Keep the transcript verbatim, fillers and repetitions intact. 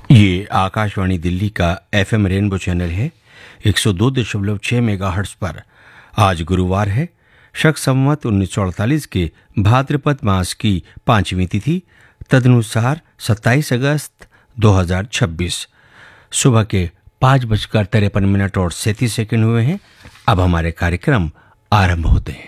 ये आकाशवाणी दिल्ली का FM rainbow channel है एक सौ दो दशमलव छह मेगाहर्ट्ज पर। आज गुरुवार है, शक संवत उन्नीस सौ अड़तालीस के भाद्रपद मास की पांचवीं तिथि, तदनुसार सत्ताईस अगस्त दो हजार छब्बीस। सुबह के पाँच बजकर तिरपन मिनट और सैंतीस सेकंड हुए हैं। अब हमारे कार्यक्रम आरंभ होते हैं।